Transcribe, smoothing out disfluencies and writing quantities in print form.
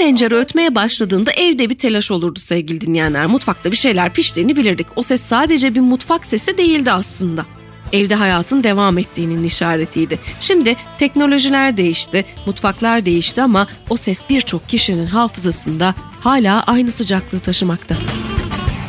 tencere ötmeye başladığında evde bir telaş olurdu sevgili dinleyenler. Mutfakta bir şeyler piştiğini bilirdik. O ses sadece bir mutfak sesi değildi aslında. Evde hayatın devam ettiğinin işaretiydi. Şimdi teknolojiler değişti, mutfaklar değişti ama o ses birçok kişinin hafızasında hala aynı sıcaklığı taşımakta.